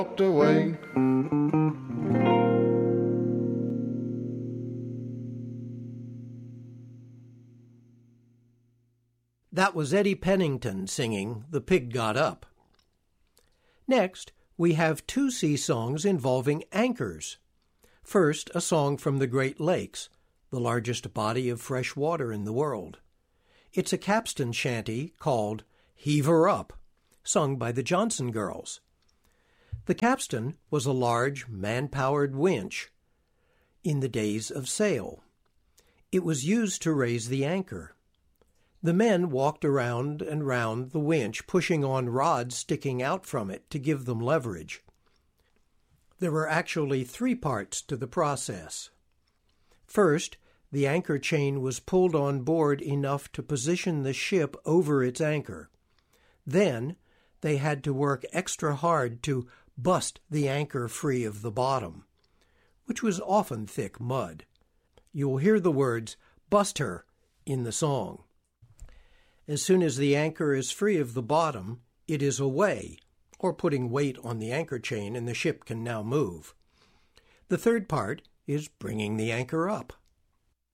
away. That was Eddie Pennington singing The Pig Got Up. Next, we have two sea songs involving anchors. First, a song from the Great Lakes, the largest body of fresh water in the world. It's a capstan shanty called Heave Her Up, sung by the Johnson Girls. The capstan was a large, man-powered winch in the days of sail. It was used to raise the anchor. The men walked around and round the winch, pushing on rods sticking out from it to give them leverage. There were actually three parts to the process. First, the anchor chain was pulled on board enough to position the ship over its anchor. Then, they had to work extra hard to bust the anchor free of the bottom, which was often thick mud. You will hear the words, "bust her," in the song. As soon as the anchor is free of the bottom, it is away, or putting weight on the anchor chain, and the ship can now move. The third part is bringing the anchor up.